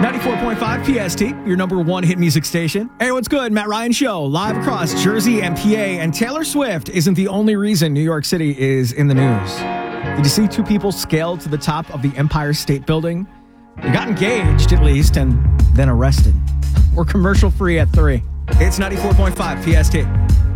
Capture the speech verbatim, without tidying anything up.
ninety-four point five P S T, your number one hit music station. Hey, what's good? Matt Ryan Show, live across Jersey and P A. And Taylor Swift isn't the only reason New York City is in the news. Did you see two people scale to the top of the Empire State Building? They got engaged, at least, and then arrested. We're commercial free at three. It's ninety-four point five P S T.